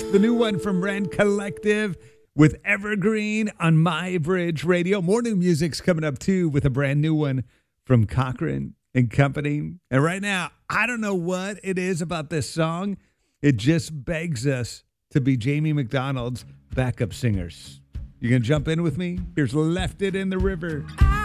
the new one from Rand Collective with Evergreen on My Bridge Radio. More new music's coming up too with a brand new one from Cochran and Company. And right now, I don't know what it is about this song. It just begs us to be Jamie McDonald's backup singers. You gonna jump in with me? Here's Left It in the River.